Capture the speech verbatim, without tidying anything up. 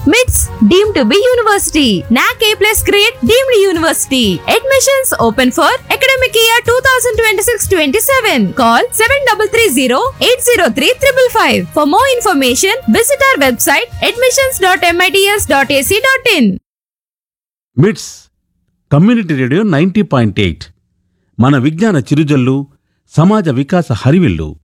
MITS deemed to be university. N A C A plus grade deemed university. Admissions open for academic year twenty twenty-six twenty-seven. Call seven three three zero eight zero three five five five. For more information, visit our website admissions dot mits dot a c dot in. మిట్స్ community radio ninety point eight మన విజ్ఞాన చిరుజల్లు, సమాజ వికాస హరివిల్లు.